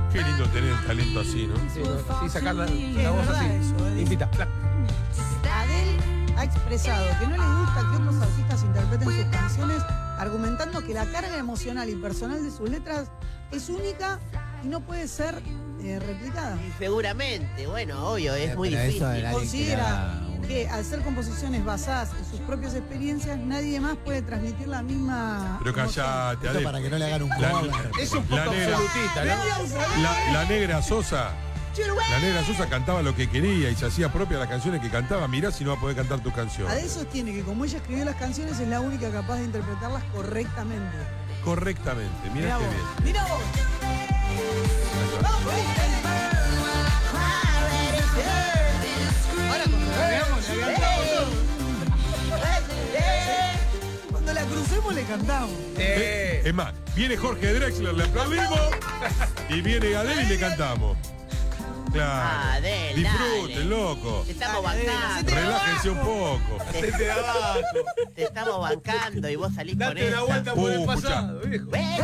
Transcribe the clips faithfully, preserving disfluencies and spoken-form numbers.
Qué lindo tener el talento así, ¿no? Sí, ¿no? Sí, sacar la, la Es voz verdad así. eso, ¿eh? Invita. Adele ha expresado que no le gusta que otros artistas interpreten sus canciones, argumentando que la carga emocional y personal de sus letras es única y no puede ser eh, replicada. Y seguramente, bueno, obvio, es Eh, muy pero eso difícil. era- Considera un- que al ser composiciones basadas en sus propias experiencias, nadie más puede transmitir la misma Pero emoción. callate, Esto Adel. para que no le hagan un La- cover. Es un poco La negra. absolutista, ¿no? La, la negra Sosa. La negra Sosa cantaba lo que quería y se hacía propia las canciones que cantaba. Mirá si no va a poder cantar tu canción. Adele sostiene que como ella escribió las canciones es la única capaz de interpretarlas correctamente. Correctamente. Mirá qué vos, bien. mirá vos. Vamos, ahora cuando la veamos le cantamos. Cuando la crucemos le cantamos. Eh, Es más, viene Jorge Drexler, le aplaudimos. Y viene Adele y le cantamos. Claro. Adele, Disfruten, dale. loco. Te estamos Dale, Adele, bancando. hacete Relájense un poco. Hacete de abajo. Te estamos bancando y vos salís con Date una esa. vuelta por el Uh, pasado, viejo.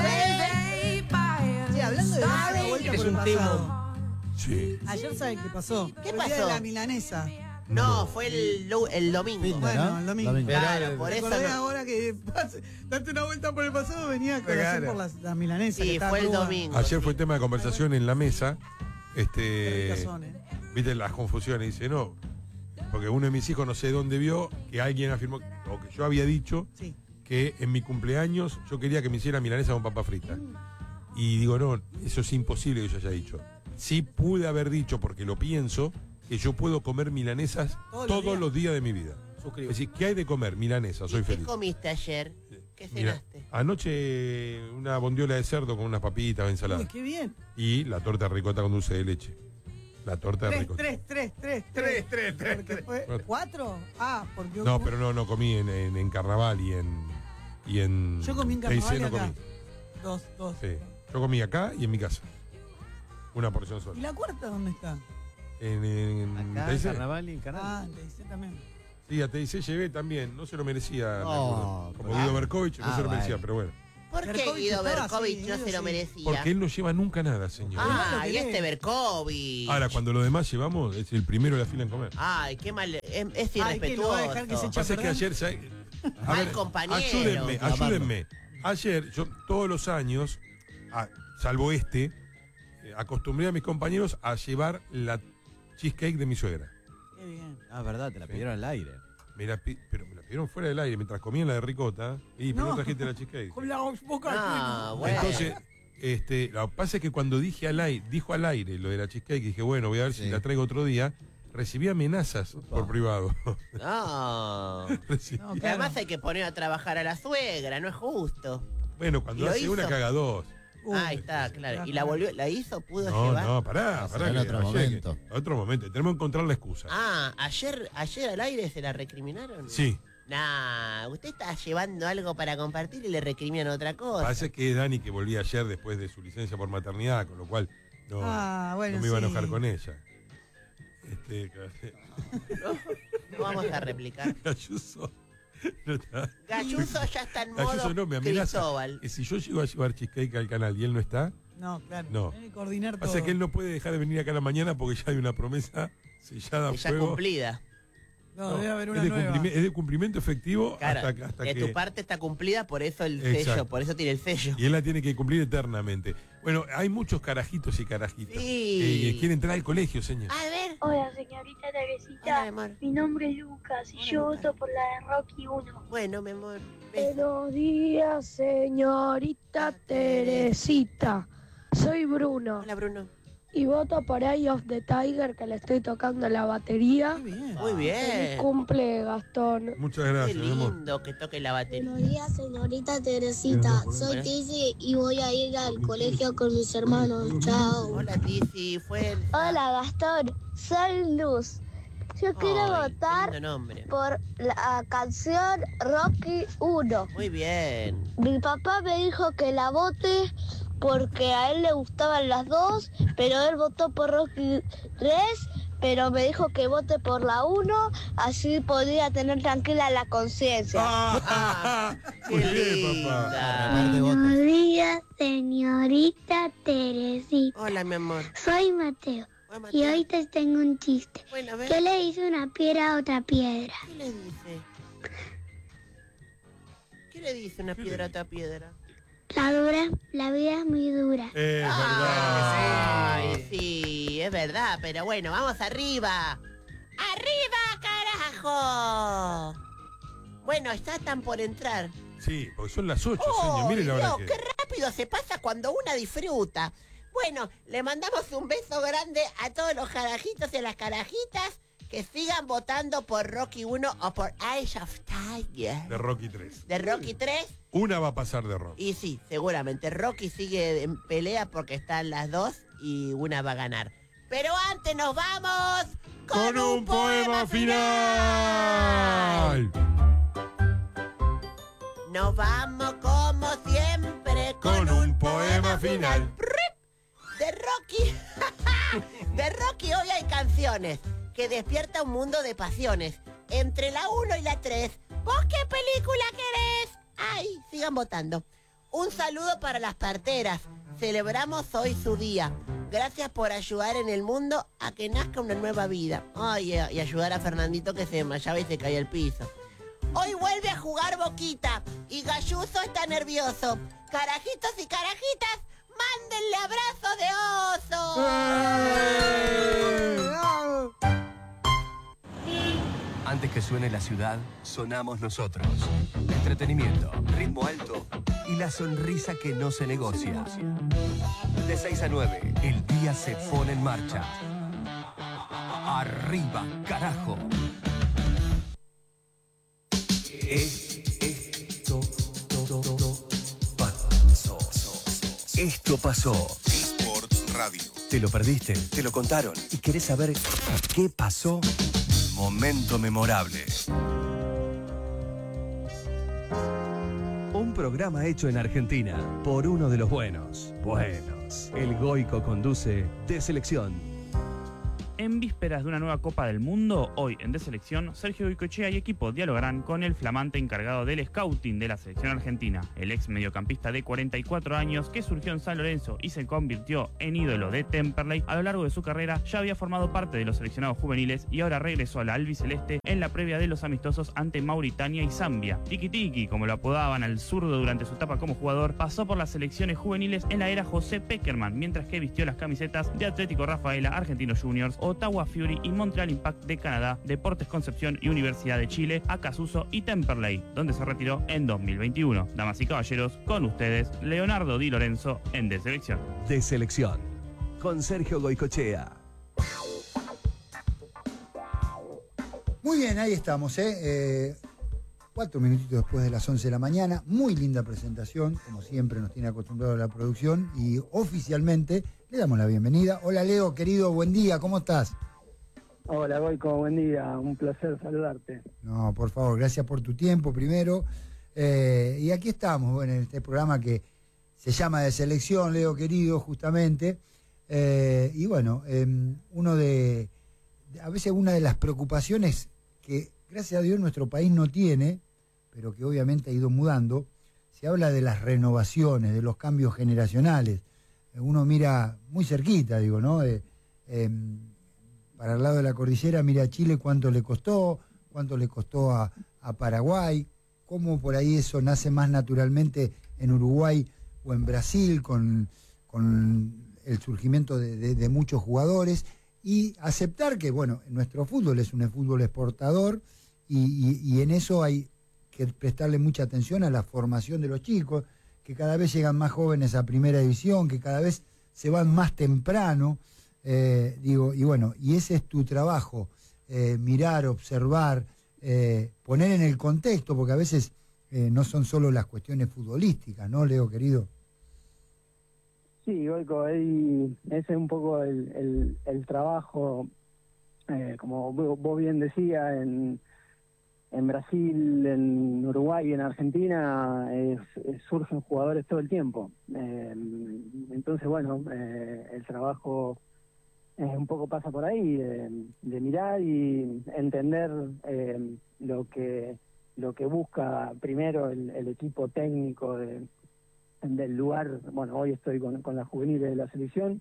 Sí, hablando de darse una vuelta Es por el un timo. pasado. Sí. Ayer saben qué pasó. ¿Qué Fue el día pasó? de la milanesa. No, fue el, lu- el domingo. Fin de, Bueno, ¿no? el domingo. Domingo. Claro, por eso Recordé no- ahora que pase- darte una vuelta por el pasado venía a conocer Claro. por las, las milanesas. que Sí, estaba fue el cruda. domingo. Ayer fue tema de conversación en la mesa. Qué Este. ricas son, ¿eh? Viste las confusiones. Dice, no. Porque uno de mis hijos no sé dónde vio que alguien afirmó, o que yo había dicho, Sí. que en mi cumpleaños yo quería que me hiciera milanesa con papa frita. Y digo, no, eso es imposible que yo haya dicho. Sí pude haber dicho, porque lo pienso, que yo puedo comer milanesas Todos todos, los los, días. días. de mi vida. Suscribo. Es decir, ¿qué hay de comer? Milanesa, soy ¿Y ¿Qué feliz. comiste ayer? ¿Qué Mira, cenaste? anoche una bondiola de cerdo con unas papitas, Uy, ensalada. qué bien. Y la torta de ricota con dulce de leche. La torta de Tres, ricota. tres, tres, tres, Tres, tres, tres, Porque tres. fue- Cuatro. ¿Cuatro? Ah, porque No, pero no, no comí en, en, en carnaval y en. Y en yo comí en T I C carnaval y no acá. comí. Dos, dos. Sí. Yo comí acá y en mi casa. Una porción ¿Y sola. la cuarta dónde está? En, en Acá, T I C. carnaval y en canal. Ah, te dice también. Sí, a T I C llevé también. No se lo merecía. No, me acuerdo. Como pero- Guido Berkovich, no Ah, se lo merecía, bueno. pero bueno. ¿Por qué Berkovich Guido estaba, Berkovich sí, no Guido se lo sí. merecía? Porque él no lleva nunca nada, señor. Ah, Lo y querés. este Berkovich. Ahora, cuando los demás llevamos, es el primero de la fila en comer. Ay, qué mal. Es, es Ay, que lo va a dejar que se irrespetuoso. eche- Pasa es que perdón. ayer. ¿sabe? A Mal ver, compañero. Ayúdenme, Reclamando. ayúdenme. Ayer, yo todos los años, a- salvo este, eh, acostumbré a mis compañeros a llevar la cheesecake de mi suegra. Qué bien. Ah, verdad, te la pidieron al aire. Me la pi- pero me la pidieron fuera del aire mientras comían la de ricota. Y pero no, No. trajiste la cheesecake. Con la boca. Ah, llena. bueno. Entonces, este, lo que pasa es que cuando dije al aire, dijo al aire lo de la cheesecake, dije, bueno, voy a ver si Sí. la traigo otro día. Recibí amenazas por privado. No. Recibí- No, Y claro. además hay que poner a trabajar a la suegra, no es justo. Bueno, cuando ¿Y lo hace hizo? una caga dos. Uy, Ahí está, claro. ¿Y la volvió, la hizo? ¿Pudo No, llevar? no, pará, Ah, pará. será en que otro ayer- momento. Otro momento. Tenemos que encontrar la excusa. Ah, ayer, ayer al aire se la recriminaron. Sí. Nah, usted está llevando algo para compartir y le recriminan otra cosa. Pasa que es Dani que volvía ayer después de su licencia por maternidad, con lo cual no, Ah, bueno, no me iba a sí. enojar con ella. Este, No vamos a replicar. Ayuso. No está. Galluso ya está en modo Ayuso no me amenaza. Cristóbal. Que si yo llego a llevar cheesecake al canal y él no está, No, claro. No. Tiene que coordinar todo. pasa que él no puede dejar de venir acá a la mañana porque ya hay una promesa sellada a Ya fuego. cumplida. No, No, debe haber una es, de nueva. cumplimi- es de cumplimiento efectivo Claro, hasta, hasta de que. tu parte está cumplida, por eso el Exacto. sello, por eso tiene el sello. Y él la tiene que cumplir eternamente. Bueno, hay muchos carajitos y carajitas Sí. eh, que quieren entrar al colegio, señor. A ver. Hola, señorita Hola, Teresita. mi amor. Mi nombre es Lucas y Hola, yo Lucas. voto por la de Rocky uno. Bueno, mi amor. beso. Buenos días, señorita Teresita. Soy Bruno Hola, Bruno. y voto por Eye of the Tiger, que le estoy tocando la batería. Qué bien. Muy Feliz bien. cumple, Gastón. Muchas Qué gracias, mi amor. lindo que toque la batería. Buenos días, señorita Teresita. Soy Bueno. Tizi y voy a ir al colegio con mis hermanos. Chao. Hola, Tizi. Fue el... Hola, Gastón. Soy Luz. Yo quiero Ay, qué votar lindo nombre. por la canción Rocky uno. Muy bien. Mi papá me dijo que la vote porque a él le gustaban las dos, pero él votó por Rocky tres pero me dijo que vote por la uno, así podría tener tranquila la conciencia. Ah, muy Qué bien, papá. linda. Remar de votos. Buenos días, señorita Teresita. Hola, mi amor. Soy Mateo Hola, y Mateo. hoy te tengo un chiste. Bueno, a ver, ¿Qué le dice una piedra a otra piedra? ¿qué le dice? ¿Qué le dice una piedra a otra piedra? La dura, la vida es muy dura. Es verdad. Ay, sí, es verdad, pero bueno, vamos arriba. ¡Arriba, carajo! Bueno, ya están por entrar. Sí, porque son las ocho, ¡Oh, señor. Miren la hora Dios, que. qué rápido se pasa cuando una disfruta! Bueno, le mandamos un beso grande a todos los carajitos y a las carajitas que sigan votando por Rocky uno o por Eye of Tiger. De Rocky tres. De Rocky tres. Una va a pasar de Rocky. Y sí, seguramente Rocky sigue en pelea porque están las dos y una va a ganar. Pero antes nos vamos con, Con un poema final. Nos vamos como siempre Con un poema final. De Rocky. De Rocky hoy hay canciones que despierta un mundo de pasiones. Entre la uno y la tres, ¿vos qué película querés? Ay, sigan votando. Un saludo para las parteras. Celebramos hoy su día. Gracias por ayudar en el mundo a que nazca una nueva vida. Ay, y ayudar a Fernandito que se desmayaba y se caía al piso. Hoy vuelve a jugar Boquita y Galluso está nervioso. Carajitos y carajitas, mándenle abrazo de oso. Antes que suene la ciudad, sonamos nosotros. Entretenimiento, ritmo alto y la sonrisa que no se negocia. De seis a nueve, el día se pone en marcha. Arriba, carajo. Esto pasó. Esto pasó. Sports Radio. Te lo perdiste, te lo contaron y querés saber qué pasó. Momento memorable. Un programa hecho en Argentina por uno de los buenos. Buenos. El Goico conduce De Selección. En vísperas de una nueva Copa del Mundo, hoy en De Selección, Sergio Goicoechea y equipo dialogarán con el flamante encargado del scouting de la selección argentina, el ex mediocampista de cuarenta y cuatro años que surgió en San Lorenzo y se convirtió en ídolo de Temperley. A lo largo de su carrera ya había formado parte de los seleccionados juveniles y ahora regresó a la albiceleste en la previa de los amistosos ante Mauritania y Zambia. Tiki Tiki, como lo apodaban al zurdo durante su etapa como jugador, pasó por las selecciones juveniles en la era José Peckerman, mientras que vistió las camisetas de Atlético Rafaela, Argentinos Juniors, Ottawa Fury y Montreal Impact de Canadá, Deportes Concepción y Universidad de Chile, Acasuso y Temperley, donde se retiró en dos mil veintiuno. Damas y caballeros, con ustedes, Leonardo Di Lorenzo en De Selección. De Selección, con Sergio Goicoechea. Muy bien, ahí estamos, ¿eh? Eh, cuatro minutitos después de las once de la mañana. Muy linda presentación, como siempre nos tiene acostumbrado la producción. Y oficialmente le damos la bienvenida. Hola Leo, querido, buen día, ¿cómo estás? Hola Goico, buen día, un placer saludarte. No, por favor, gracias por tu tiempo primero. Eh, y aquí estamos, bueno, en este programa que se llama De Selección, Leo querido, justamente. Eh, y bueno, eh, uno de, a veces una de las preocupaciones que gracias a Dios nuestro país no tiene, pero que obviamente ha ido mudando, se habla de las renovaciones, de los cambios generacionales. Uno mira muy cerquita, digo, ¿no? Eh, eh, para el lado de la cordillera mira a Chile cuánto le costó, cuánto le costó a, a Paraguay, cómo por ahí eso nace más naturalmente en Uruguay o en Brasil con, con el surgimiento de, de, de muchos jugadores, y aceptar que, bueno, nuestro fútbol es un fútbol exportador y, y, y en eso hay que prestarle mucha atención a la formación de los chicos, que cada vez llegan más jóvenes a primera división, que cada vez se van más temprano, eh, digo, y bueno, y ese es tu trabajo, eh, mirar, observar, eh, poner en el contexto, porque a veces eh, no son solo las cuestiones futbolísticas, ¿no, Leo, querido? Sí, Goico, ahí ese es un poco el, el, el trabajo, eh, como vos bien decías, en, en Brasil, en Uruguay y en Argentina es, es, surgen jugadores todo el tiempo. Eh, entonces, bueno, eh, el trabajo eh, un poco pasa por ahí, eh, de mirar y entender eh, lo que lo que busca primero el, el equipo técnico de, del lugar. Bueno, hoy estoy con, con la juvenil de la selección,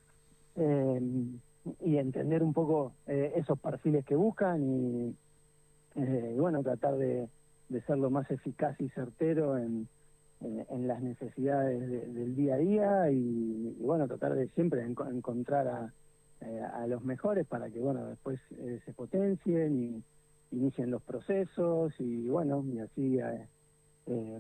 eh, y entender un poco eh, esos perfiles que buscan y, eh, y bueno, tratar de, de ser lo más eficaz y certero en, en, en las necesidades de, del día a día y, y bueno, tratar de siempre enco encontrar a, eh, a los mejores para que bueno, después eh, se potencien y inicien los procesos y bueno, y así eh, eh,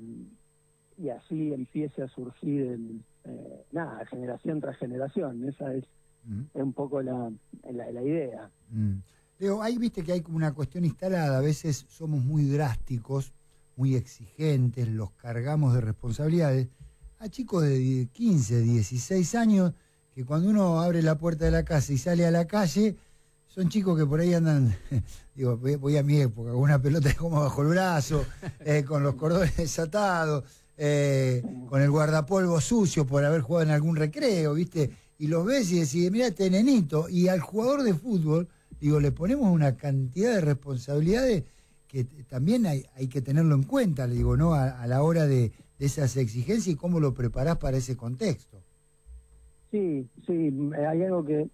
y así empiece a surgir el, eh, nada, generación tras generación. Esa es, mm. es un poco la, la, la idea. Mm. Leo, ahí viste que hay como una cuestión instalada, a veces somos muy drásticos, muy exigentes, los cargamos de responsabilidades. A chicos de quince, dieciséis años, que cuando uno abre la puerta de la casa y sale a la calle, son chicos que por ahí andan, digo, voy a mi época, con una pelota como bajo el brazo, eh, con los cordones desatados, eh, con el guardapolvo sucio por haber jugado en algún recreo, ¿viste? Y los ves y decís, mira este nenito, y al jugador de fútbol, digo, le ponemos una cantidad de responsabilidades que también hay, hay que tenerlo en cuenta, le digo, ¿no? A, a la hora de, de esas exigencias y cómo lo preparás para ese contexto. Sí, sí, hay algo que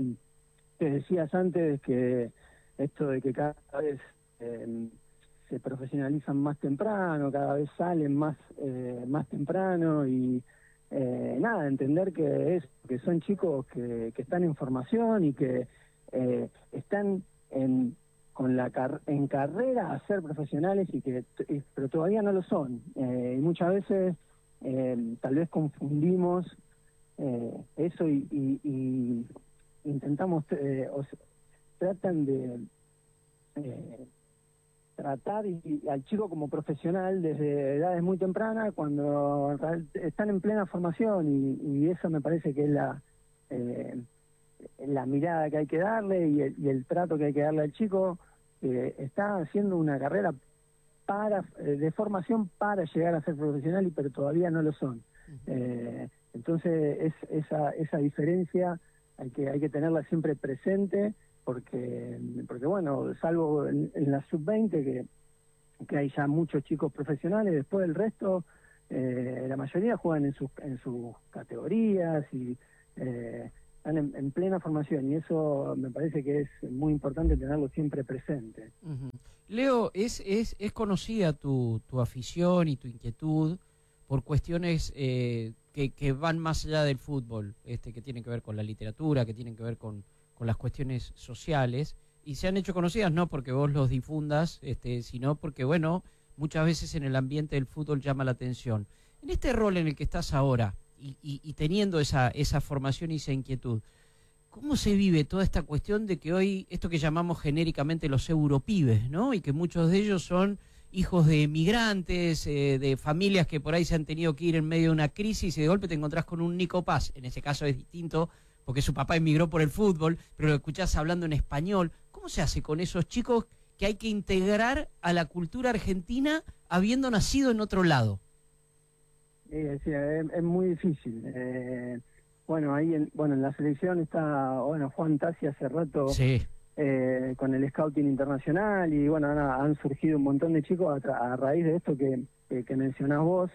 te decías antes, que esto de que cada vez eh, se profesionalizan más temprano, cada vez salen más eh, más temprano y eh, nada, entender que es que son chicos que, que están en formación y que eh, están en con la car en carrera a ser profesionales y que y, pero todavía no lo son, eh, y muchas veces eh, tal vez confundimos eh, eso y, y, y intentamos eh, o sea, tratan de eh, tratar y, y al chico como profesional desde edades muy tempranas cuando están en plena formación y, y eso me parece que es la eh, la mirada que hay que darle y el, y el trato que hay que darle al chico, que está haciendo una carrera para eh, de formación para llegar a ser profesional y pero todavía no lo son. Uh-huh. eh, entonces es, esa esa diferencia hay que hay que tenerla siempre presente porque porque bueno, salvo en, en la sub veinte que que hay ya muchos chicos profesionales, después el resto eh, la mayoría juegan en sus en sus categorías y eh, están en, en plena formación y eso me parece que es muy importante tenerlo siempre presente. Uh-huh. Leo, es es es conocida tu tu afición y tu inquietud por cuestiones eh, que, que van más allá del fútbol, este, que tienen que ver con la literatura, que tienen que ver con, con las cuestiones sociales, y se han hecho conocidas no porque vos los difundas, este, sino porque, bueno, muchas veces en el ambiente del fútbol llama la atención. En este rol en el que estás ahora, y, y, y teniendo esa, esa formación y esa inquietud, ¿cómo se vive toda esta cuestión de que hoy, esto que llamamos genéricamente los europibes, ¿no? Y que muchos de ellos son hijos de migrantes, eh, de familias que por ahí se han tenido que ir en medio de una crisis y de golpe te encontrás con un Nico Paz. En ese caso es distinto porque su papá emigró por el fútbol, pero lo escuchás hablando en español. ¿Cómo se hace con esos chicos que hay que integrar a la cultura argentina habiendo nacido en otro lado? Eh, sí, es, es muy difícil. Eh, bueno, ahí en, bueno, en la selección está bueno Juan Tassi hace rato. Sí. Eh, con el Scouting Internacional y bueno, han, han surgido un montón de chicos a, a raíz de esto que, que, que mencionás vos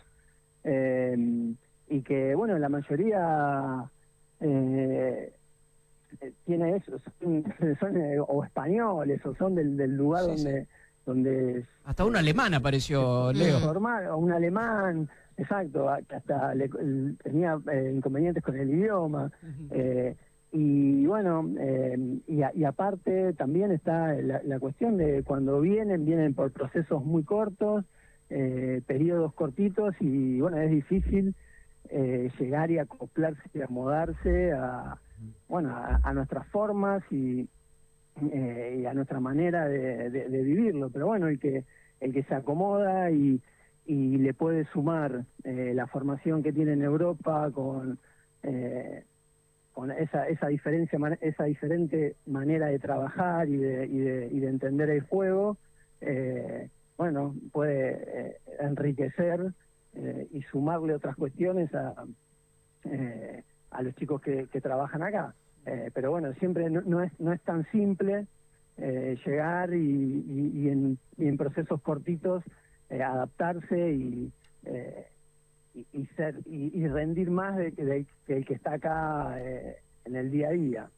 eh, y que bueno, la mayoría eh, tiene eso, son, son eh, o españoles o son del, del lugar sí, donde, sí. donde hasta un alemán apareció, Leo. Formal, o un alemán, exacto, que hasta le, tenía eh, inconvenientes con el idioma. Uh-huh. eh, Y bueno, eh, y, a, y aparte también está la, la cuestión de cuando vienen, vienen por procesos muy cortos, eh, periodos cortitos y bueno, es difícil eh, llegar y acoplarse y acomodarse a, bueno, a, a nuestras formas y, eh, y a nuestra manera de, de, de vivirlo. Pero bueno, el que, el que se acomoda y, y le puede sumar eh, la formación que tiene en Europa con... Eh, con esa esa diferencia esa diferente manera de trabajar y de y de, y de entender el juego, eh, bueno, puede eh, enriquecer eh, y sumarle otras cuestiones a eh, a los chicos que, que trabajan acá. Eh, pero bueno, siempre no, no es no es tan simple eh, llegar y, y, y, en, y en procesos cortitos eh, adaptarse y, eh, y, y ser y, y rendir más de, de, que el que está acá eh, en el día a día.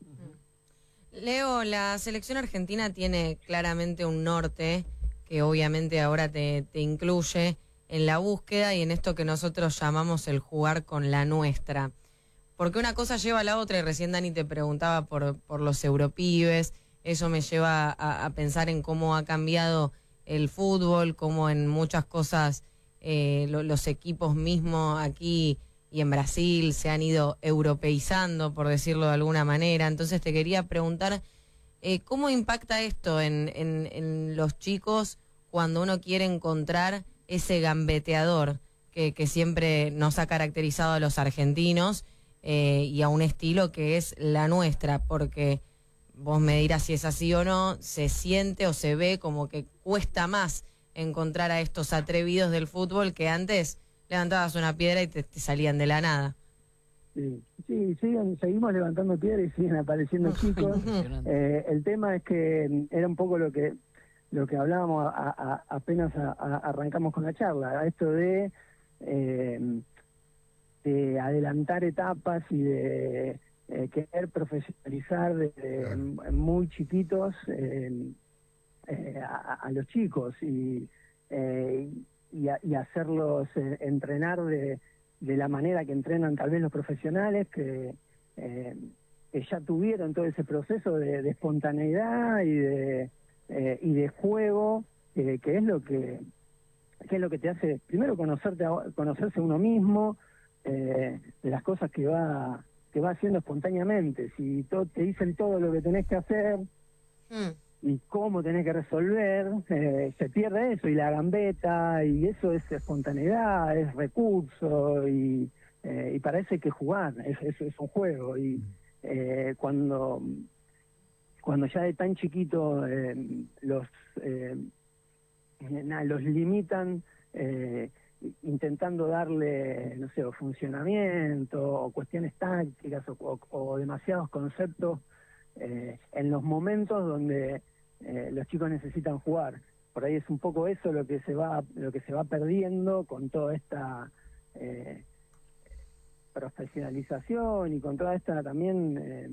Leo, la selección argentina tiene claramente un norte que obviamente ahora te, te incluye en la búsqueda y en esto que nosotros llamamos el jugar con la nuestra. Porque una cosa lleva a la otra, y recién Dani te preguntaba por, por los europibes, eso me lleva a, a pensar en cómo ha cambiado el fútbol, cómo en muchas cosas eh, lo, los equipos mismos aquí y en Brasil se han ido europeizando, por decirlo de alguna manera. Entonces te quería preguntar, eh, ¿cómo impacta esto en, en, en los chicos cuando uno quiere encontrar ese gambeteador que, que siempre nos ha caracterizado a los argentinos eh, y a un estilo que es la nuestra? Porque vos me dirás si es así o no, se siente o se ve como que cuesta más encontrar a estos atrevidos del fútbol que antes levantabas una piedra y te, te salían de la nada. Sí, sí, siguen, seguimos levantando piedras y siguen apareciendo chicos. Eh, el tema es que era un poco lo que lo que hablábamos a, a, apenas a, a, arrancamos con la charla, esto de, eh, de adelantar etapas y de eh, querer profesionalizar desde muy chiquitos eh, eh, a, a los chicos y, eh, y, a, y hacerlos eh, entrenar de, de la manera que entrenan tal vez los profesionales que, eh, que ya tuvieron todo ese proceso de, de espontaneidad y de Eh, y de juego, eh, que es lo que, que es lo que te hace primero conocerte a, conocerse uno mismo, eh, de las cosas que va que va haciendo espontáneamente. Si to, te dicen todo lo que tenés que hacer mm. y cómo tenés que resolver, eh, se pierde eso, y la gambeta, y eso es espontaneidad, es recurso, y, eh, y para eso hay que jugar, es, es, es un juego. Y eh, cuando cuando ya de tan chiquito eh, los eh, na, los limitan eh, intentando darle, no sé, o funcionamiento, o cuestiones tácticas, o, o, o demasiados conceptos eh, en los momentos donde eh, los chicos necesitan jugar. Por ahí es un poco eso lo que se va lo que se va perdiendo con toda esta eh, profesionalización y con toda esta también eh,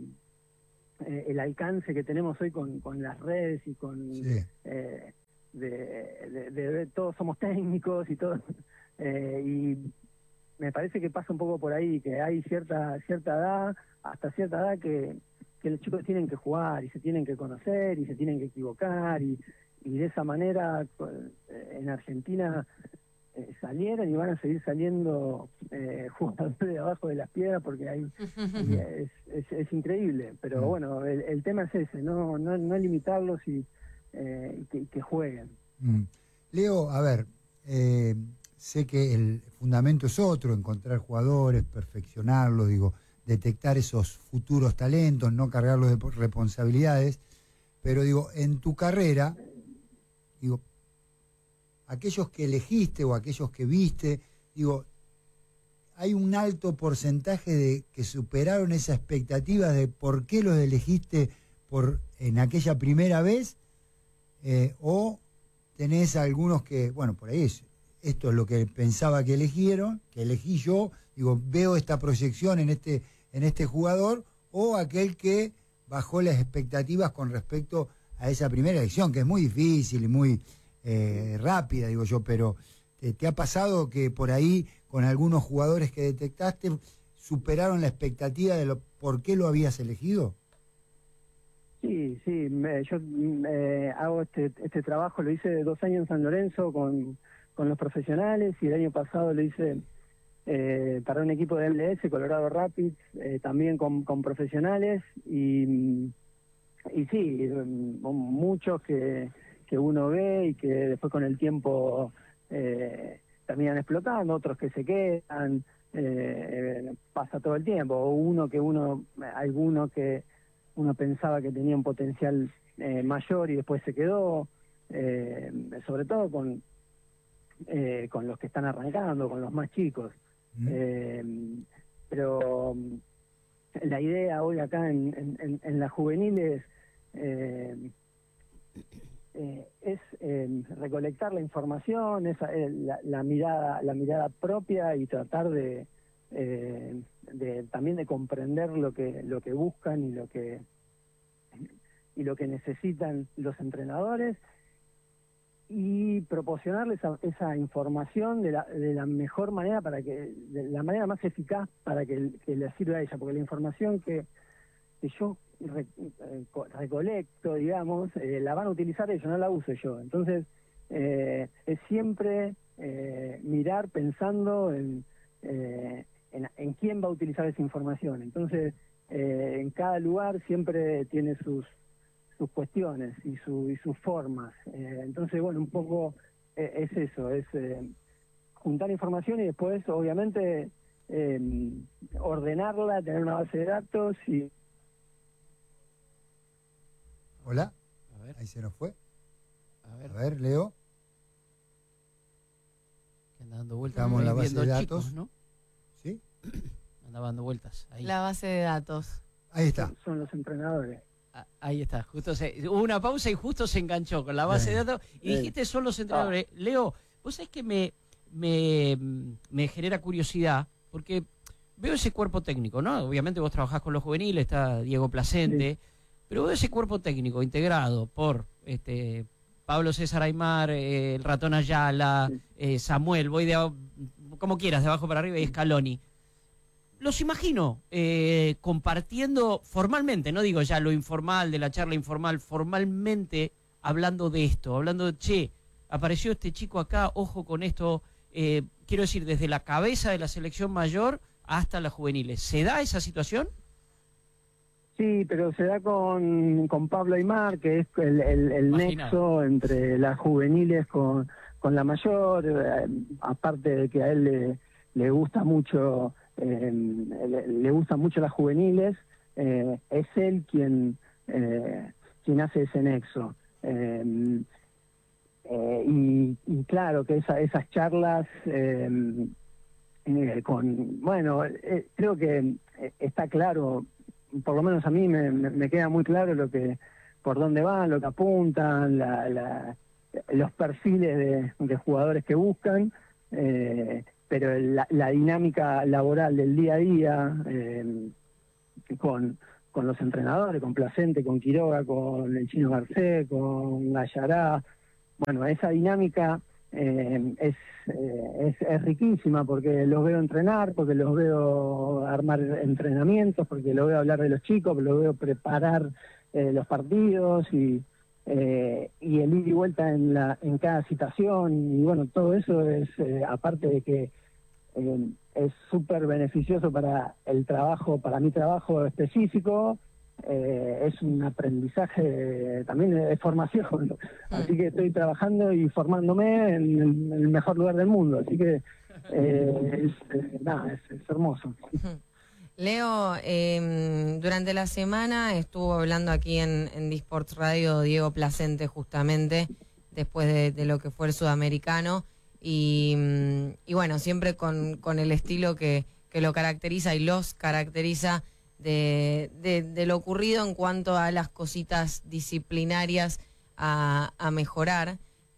Eh, el alcance que tenemos hoy con, con las redes y con sí. eh, de, de, de, de todos somos técnicos y todo eh, y me parece que pasa un poco por ahí, que hay cierta cierta edad, hasta cierta edad que, que los chicos tienen que jugar y se tienen que conocer y se tienen que equivocar y, y de esa manera en Argentina eh, salieron y van a seguir saliendo eh, jugadores de abajo de las piedras porque hay es, es, es increíble, pero bueno, el, el tema es ese, no no, no limitarlos y eh, que, que jueguen. Mm. Leo, a ver, eh, sé que el fundamento es otro, encontrar jugadores, perfeccionarlos, digo, detectar esos futuros talentos, no cargarlos de responsabilidades, pero digo, en tu carrera, digo, aquellos que elegiste o aquellos que viste, digo, hay un alto porcentaje de que superaron esa expectativa de por qué los elegiste por en aquella primera vez, eh, o tenés algunos que, bueno, por ahí es, esto es lo que pensaba que eligieron, que elegí yo, digo, veo esta proyección en este, en este jugador, o aquel que bajó las expectativas con respecto a esa primera elección, que es muy difícil y muy eh, rápida, digo yo, pero ¿te, te ha pasado que por ahí con algunos jugadores que detectaste superaron la expectativa de lo, por qué lo habías elegido? Sí, sí, me, yo eh, hago este, este trabajo, lo hice dos años en San Lorenzo con, con los profesionales, y el año pasado lo hice eh, para un equipo de M L S, Colorado Rapids, eh, también con, con profesionales, y, y sí, muchos que, que uno ve y que después con el tiempo eh, terminan explotando, otros que se quedan, eh, pasa todo el tiempo, o uno que uno, alguno que uno pensaba que tenía un potencial eh, mayor y después se quedó, eh, sobre todo con eh, con los que están arrancando, con los más chicos. Mm. Eh, pero la idea hoy acá en, en, en, en las juveniles eh, eh, es eh, recolectar la información, esa, eh, la, la mirada, la mirada propia y tratar de, eh, de también de comprender lo que lo que buscan y lo que y lo que necesitan los entrenadores, y proporcionarles esa, esa información de la, de la mejor manera, para que de la manera más eficaz para que, que le sirva a ella, porque la información que, que yo re, eh, recolecto, digamos, eh, la van a utilizar ellos, no la uso yo. Entonces, eh, es siempre eh, mirar pensando en, eh, en, en quién va a utilizar esa información. Entonces, eh, en cada lugar siempre tiene sus sus cuestiones y, su, y sus formas. Eh, entonces, bueno, un poco eh, es eso, es eh, juntar información y después, obviamente, eh, ordenarla, tener una base de datos y... Hola, A ver, ahí se nos fue. a ver, A ver, Leo. que anda dando vueltas. Estamos en la ahí base viendo de chicos, datos. ¿no? ¿Sí? Andaba dando vueltas. Ahí. La base de datos. Ahí está. Son, son los entrenadores. Ah, ahí está, justo se, hubo una pausa y justo se enganchó con la base Bien. de datos y Bien. dijiste son los entrenadores. Leo, vos sabés que me, me, me genera curiosidad porque veo ese cuerpo técnico, ¿no? Obviamente vos trabajás con los juveniles, está Diego Placente, Sí. pero veo ese cuerpo técnico integrado por este Pablo César Aymar, eh, el Ratón Ayala, Sí. eh, Samuel, voy de a- como quieras, de abajo para arriba, y Scaloni. Los imagino eh, compartiendo formalmente, no digo ya lo informal, de la charla informal, formalmente hablando de esto, hablando de, che, apareció este chico acá, ojo con esto, eh, quiero decir, desde la cabeza de la selección mayor hasta las juveniles. ¿Se da esa situación? Sí, pero se da con, con Pablo Aymar, que es el, el, el Imaginaba. nexo entre las juveniles con, con la mayor, eh, aparte de que a él le, le gusta mucho, eh, le, le gustan mucho las juveniles, eh, es él quien, eh, quien hace ese nexo. Eh, eh, y, y claro que esa, esas charlas eh, eh, con, bueno, eh, creo que eh, está claro, por lo menos a mí me, me, me queda muy claro lo que, por dónde van, lo que apuntan, la, la, los perfiles de, de jugadores que buscan, eh, pero la, la dinámica laboral del día a día eh, con, con los entrenadores, con Placente, con Quiroga, con el Chino Garcés, con Gallará, bueno, esa dinámica eh, es, eh, es, es riquísima, porque los veo entrenar, porque los veo armar entrenamientos, porque los veo hablar de los chicos, porque los veo preparar eh, los partidos y, eh, y el ir y vuelta en, la, en cada situación. Y bueno, todo eso es, eh, aparte de que eh, es súper beneficioso para el trabajo, para mi trabajo específico, Eh, es un aprendizaje, también es formación, así que estoy trabajando y formándome en el, en el mejor lugar del mundo, así que eh, es, eh, nada, es, es hermoso. Leo, eh, durante la semana estuvo hablando aquí en, en Disports Radio Diego Placente, justamente después de, de lo que fue el sudamericano, y, y bueno, siempre con, con el estilo que, que lo caracteriza y los caracteriza De, de, de lo ocurrido en cuanto a las cositas disciplinarias a, a mejorar.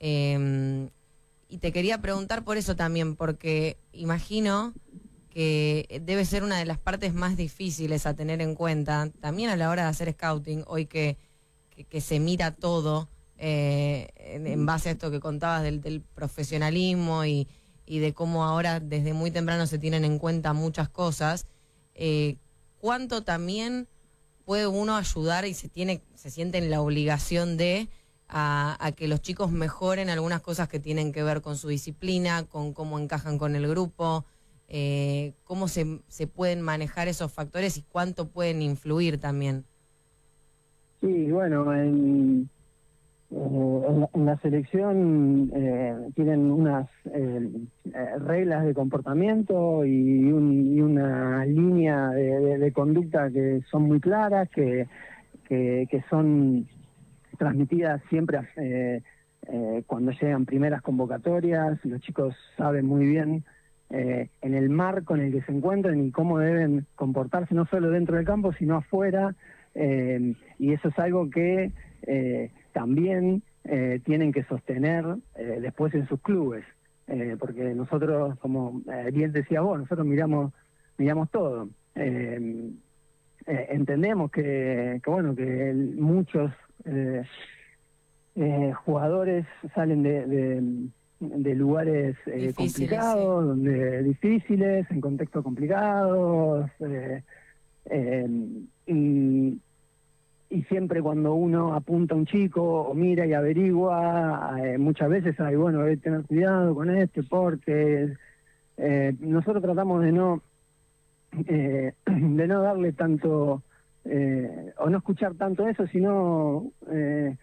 Eh, y te quería preguntar por eso también, porque imagino que debe ser una de las partes más difíciles a tener en cuenta, también a la hora de hacer scouting, hoy que, que, que se mira todo eh, en, en base a esto que contabas del, del profesionalismo y, y de cómo ahora desde muy temprano se tienen en cuenta muchas cosas. Eh, ¿Cuánto también puede uno ayudar y se tiene, se siente en la obligación de a, a que los chicos mejoren algunas cosas que tienen que ver con su disciplina, con cómo encajan con el grupo, eh, cómo se, se pueden manejar esos factores y cuánto pueden influir también? Sí, bueno, en, eh, en, la, en la selección eh, tienen unas eh, eh, reglas de comportamiento y, un, y una línea de, de, de conducta que son muy claras, que, que, que son transmitidas siempre eh, eh, cuando llegan primeras convocatorias. Los chicos saben muy bien eh, en el marco en el que se encuentran y cómo deben comportarse no solo dentro del campo, sino afuera, eh, y eso es algo que eh, también eh, tienen que sostener eh, después en sus clubes, eh, porque nosotros, como eh, bien decías vos, nosotros miramos, miramos todo. Eh, eh, entendemos que, que, bueno, que el- muchos eh, eh, jugadores salen de... de de lugares eh, Difíciles, complicados, donde difíciles, en contextos complicados, eh, eh, y, y siempre cuando uno apunta a un chico o mira y averigua, eh, muchas veces hay, bueno, hay que tener cuidado con este porque eh, nosotros tratamos de no eh, de no darle tanto eh, o no escuchar tanto eso, sino eh,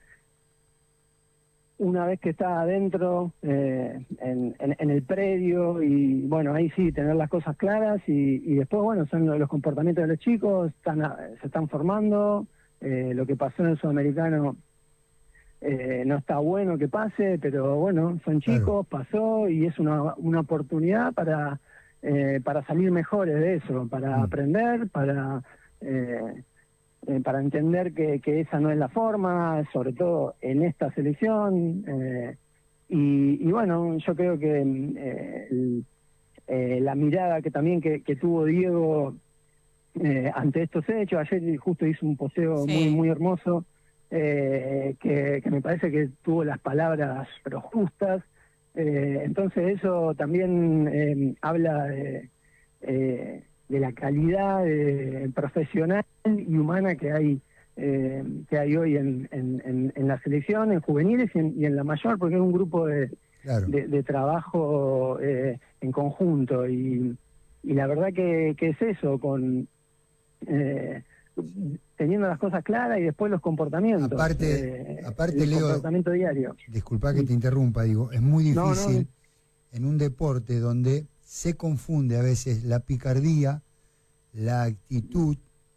una vez que está adentro, eh, en, en, en el predio, y bueno, ahí sí, tener las cosas claras, y, y después, bueno, son los, los comportamientos de los chicos, están, a- se están formando, eh, lo que pasó en el Sudamericano eh, no está bueno que pase, pero bueno, son chicos, pasó, y es una, una oportunidad para, eh, para salir mejores de eso, para aprender, para... eh, eh, para entender que, que esa no es la forma, sobre todo en esta selección. eh, y, y bueno, yo creo que eh, el- eh, la mirada que también que, que tuvo Diego eh, ante estos hechos, ayer justo hizo un poseo Sí. muy muy hermoso, eh, que, que me parece que tuvo las palabras pero justas. Eh, entonces eso también eh, habla de... eh, de la calidad eh, profesional y humana que hay eh, que hay hoy en, en, en, en la selección, en juveniles y en, y en la mayor, porque es un grupo de, Claro. de, de trabajo eh, en conjunto, y, y la verdad que, que es eso, con eh, teniendo las cosas claras y después los comportamientos. Aparte- eh, aparte, el Leo, comportamiento diario. Disculpa que te interrumpa, digo, es muy No, no, difícil en un deporte donde se confunde a veces la picardía, la actitud,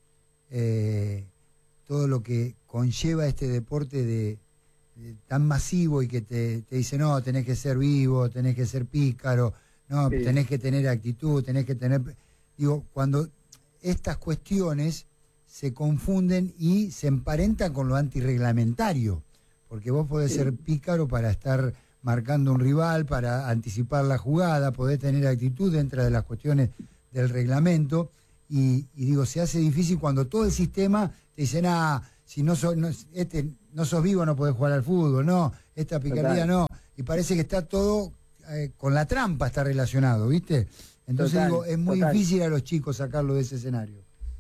eh, todo lo que conlleva este deporte de, de tan masivo y que te, te dice, no, tenés que ser vivo, tenés que ser pícaro, no, Sí. tenés que tener actitud, tenés que tener... Digo, cuando estas cuestiones se confunden y se emparentan con lo antirreglamentario, porque vos podés Sí. ser pícaro para estar marcando un rival, para anticipar la jugada, podés tener actitud dentro de las cuestiones del reglamento, y, y digo, se hace difícil cuando todo el sistema te dice, ah, si no sos, no, este, no sos vivo no podés jugar al fútbol, no, esta picardía Total. no, y parece que está todo eh, con la trampa está relacionado, ¿viste? Entonces Total, digo, es muy total. difícil a los chicos sacarlo de ese escenario.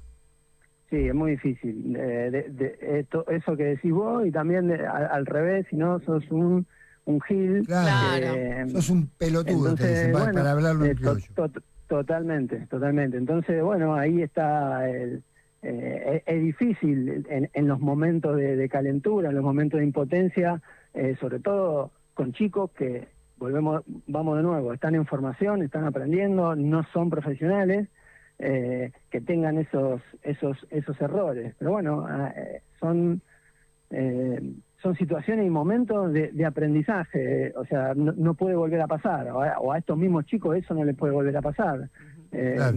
Sí, es muy difícil. Eh, de- de- esto- eso que decís vos, y también de- a- al revés, si no sos un, un gil. Claro. eh, Sos un pelotudo, te entonces, dicen, para, bueno, para hablarlo en eh, to- criollo. to- totalmente, totalmente. Entonces, bueno, ahí está el... eh, es, es difícil en, en los momentos de, de calentura, en los momentos de impotencia, eh, sobre todo con chicos que, volvemos, vamos de nuevo, están en formación, están aprendiendo, no son profesionales, eh, que tengan esos esos esos errores. Pero bueno, ah, eh, son eh, son situaciones y momentos de, de aprendizaje, eh, o sea, no, no puede volver a pasar, o a, o a estos mismos chicos eso no les puede volver a pasar. Eh, Claro.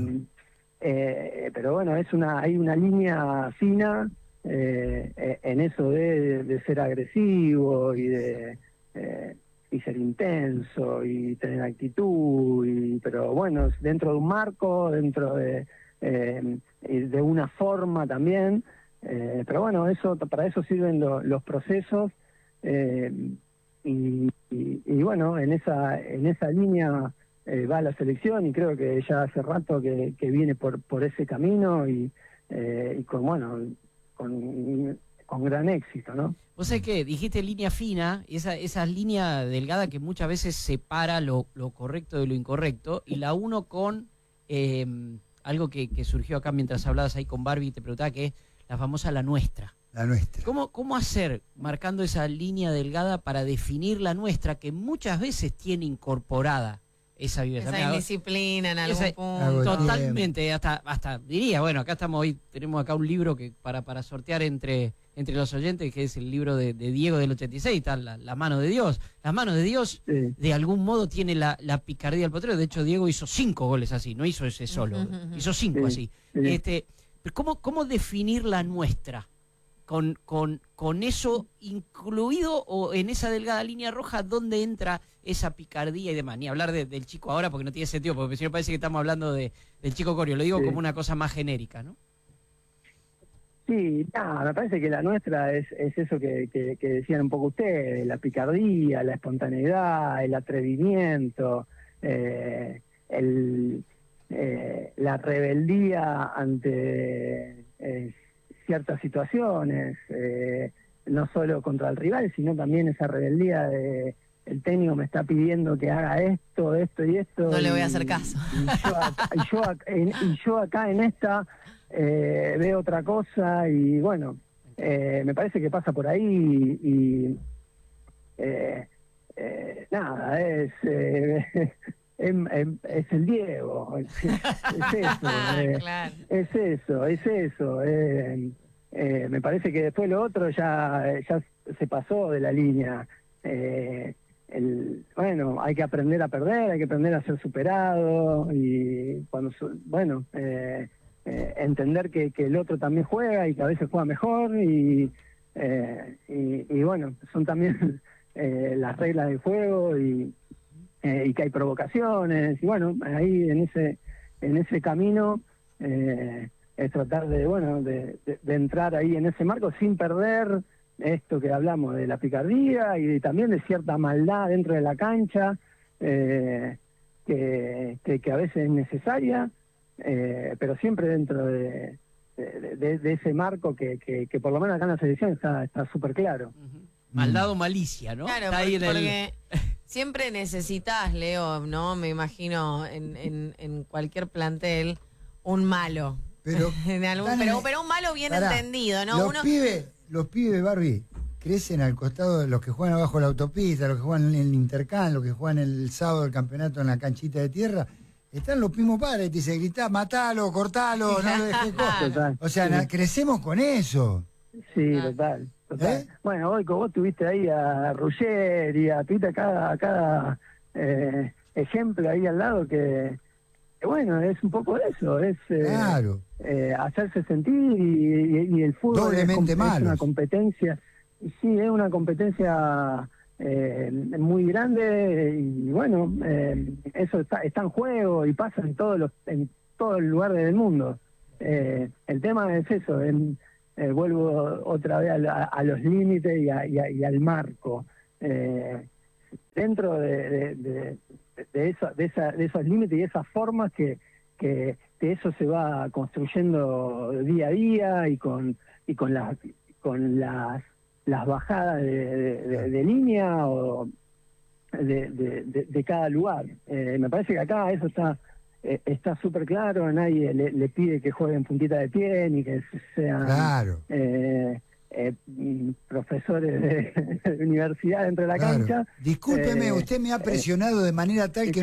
eh, pero bueno, es una hay una línea fina eh, eh, en eso de, de ser agresivo y de eh, y ser intenso y tener actitud, y, pero bueno, dentro de un marco, dentro de, eh, y de una forma también, eh, pero bueno, eso para eso sirven lo- los procesos, eh, y, y- y bueno, en esa en esa línea eh, va la selección, y creo que ya hace rato que, que viene por por ese camino, y, eh, y con bueno con, con gran éxito, ¿no? Vos sabés que dijiste línea fina, esa, esa línea delgada que muchas veces separa lo, lo correcto de lo incorrecto, y la uno con eh, algo que, que surgió acá mientras hablabas ahí con Barbie, y te preguntaba, que es la famosa la nuestra. La nuestra. ¿Cómo, ¿Cómo hacer, marcando esa línea delgada, para definir la nuestra, que muchas veces tiene incorporada esa viveza. Esa Mira, indisciplina en algún esa- punto. Totalmente, hasta, hasta diría, bueno, acá estamos hoy, tenemos acá un libro que para, para sortear entre, entre los oyentes, que es el libro de, de Diego del ochenta y seis, está la, la mano de Dios. La mano de Dios, Sí. de algún modo, tiene la, la picardía del potrero. De hecho, Diego hizo cinco goles así, no hizo ese solo, Ujú, ujú. hizo cinco Sí, así. sí. Este, pero ¿cómo, ¿Cómo definir la nuestra? Con, con, con eso incluido o en esa delgada línea roja, ¿dónde entra esa picardía y demás? Ni hablar de- del chico ahora porque no tiene sentido, porque si no parece que estamos hablando de, del chico Corio. Lo digo Sí. como una cosa más genérica, ¿no? Sí, nada, me parece que la nuestra es, es eso que, que, que decían un poco ustedes, la picardía, la espontaneidad, el atrevimiento, eh, el, eh, la rebeldía ante eh, ciertas situaciones, eh, no solo contra el rival, sino también esa rebeldía de el técnico me está pidiendo que haga esto, esto y esto. No le voy a y- hacer caso. Y yo, acá- y yo acá- en- y yo acá en esta eh, veo otra cosa y bueno, eh, me parece que pasa por ahí y eh, eh, nada, es, eh, em- em- es el Diego, es, es eso, eh, Claro. es eso, es eso. eh, eh, me parece que después lo otro ya, ya se pasó de la línea. Eh, el, bueno, hay que aprender a perder, hay que aprender a ser superado y cuando, su- bueno, eh, eh, entender que, que el otro también juega y que a veces juega mejor y, eh, y, y bueno, son también eh, las reglas del juego y, eh, y que hay provocaciones y bueno, ahí en ese en ese camino eh, es tratar de bueno de, de- de entrar ahí en ese marco sin perder esto que hablamos de la picardía y de- también de cierta maldad dentro de la cancha eh, que, que, que a veces es necesaria, eh, pero siempre dentro de, de, de- de ese marco que, que, que por lo menos acá en la selección está está súper claro. Maldad o malicia, ¿no? Claro, Está ahí porque, en el- porque siempre necesitas, Leo, ¿no? Me imagino en, en, en cualquier plantel, un malo. Pero, En algún- están pero, en- pero un malo bien Pará, entendido, ¿no? Los Uno, pibes, los pibes, Barbie, crecen al costado de los que juegan abajo de la autopista, los que juegan en el Intercam, los que juegan el sábado del campeonato en la canchita de tierra. Están los mismos padres, te dicen, gritá, matalo, cortalo, no lo dejes cosas. Total. O sea, Sí. na- crecemos con eso. Sí, Ah. total, total. ¿Eh? Bueno, hoy vos tuviste ahí a Ruggeri, y a tuviste a cada, a cada eh, ejemplo ahí al lado que, que, bueno, es un poco eso, es eh, Claro. eh, hacerse sentir y, y- y el fútbol Doblemente es, com- es malos. una competencia, y sí, es una competencia eh, muy grande y bueno, eh, eso está, está en juego y pasa en todos los, en todo el lugar del mundo. Eh, el tema es eso, en- eh, vuelvo otra vez a, la- a los límites y, a- y a- y al marco. Eh, dentro de, de, de, de, eso- de, esa- de esos límites y esas formas que, que, que eso se va construyendo día a día y con y con las con las las bajadas de, de- de- de línea o de, de- de- de cada lugar. Eh, me parece que acá eso está eh, está súper claro, nadie le, le pide que jueguen puntita de pie ni que sean Claro. eh, eh, mm, profesores de, de universidad dentro de la Claro. cancha. Discúlpeme, Eh, usted me ha eh, presionado de manera tal que